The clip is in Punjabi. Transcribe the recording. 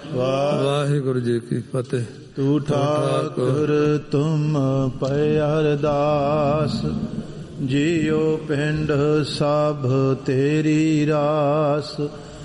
ਵਾਹਿਗੁਰੂ ਜੀ ਕੀ ਫਤਿਹ। ਤੂੰ ਠਾਕੁਰ ਤੁਮ ਪਏ ਅਰਦਾਸ, ਜੀਉ ਪਿੰਡ ਸਭ ਤੇਰੀ ਰਾਸ।